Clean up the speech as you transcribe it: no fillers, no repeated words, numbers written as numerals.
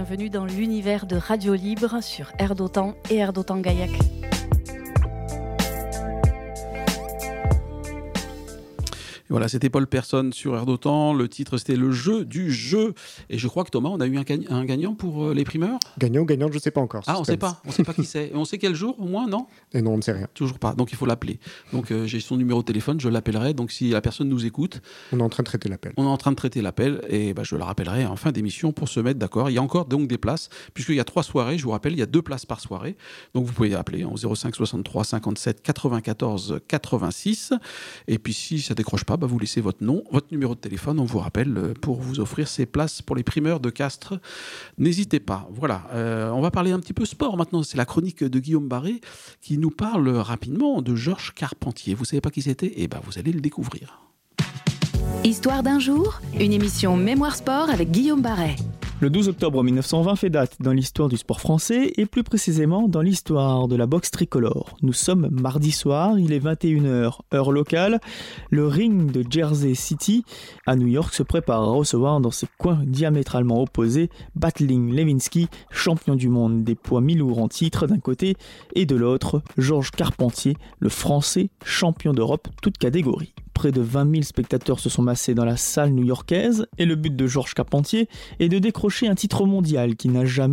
bienvenue dans l'univers de Radio Libre sur Air d'Otan et Air d'Otan Gaillac. Voilà, c'était Paul Persson sur Air d'Otan. Le titre, c'était Le jeu du jeu. Et je crois que Thomas, on a eu un gagnant pour les primeurs. Gagnant ou gagnante, je ne sais pas encore. Ah, on ne sait pas qui c'est. On sait quel jour, au moins, non ? Et non, on ne sait rien. Toujours pas. Donc il faut l'appeler. Donc j'ai son numéro de téléphone, je l'appellerai. Donc si la personne nous écoute, on est en train de traiter l'appel. Et je le rappellerai en fin d'émission pour se mettre d'accord. Il y a encore donc des places, puisqu'il y a 3 soirées. Je vous rappelle, il y a 2 places par soirée. Donc vous pouvez appeler en 05 63 57 94 86. Et puis si ça décroche pas, vous laissez votre nom, votre numéro de téléphone, on vous rappelle pour vous offrir ces places pour les primeurs de Castres. N'hésitez pas. Voilà, on va parler un petit peu sport maintenant. C'est la chronique de Guillaume Barré qui nous parle rapidement de Georges Carpentier. Vous savez pas qui c'était ? Eh ben, vous allez le découvrir. Histoire d'un jour, une émission Mémoire Sport avec Guillaume Barré. Le 12 octobre 1920 fait date dans l'histoire du sport français et plus précisément dans l'histoire de la boxe tricolore. Nous sommes mardi soir, il est 21h, heure locale. Le ring de Jersey City à New York se prépare à recevoir dans ses coins diamétralement opposés Battling Lewinsky, champion du monde des poids mi-lourds en titre d'un côté, et de l'autre, Georges Carpentier, le français champion d'Europe toute catégorie. Près de 20 000 spectateurs se sont massés dans la salle new-yorkaise et le but de Georges Carpentier est de décrocher un titre mondial qui n'a jamais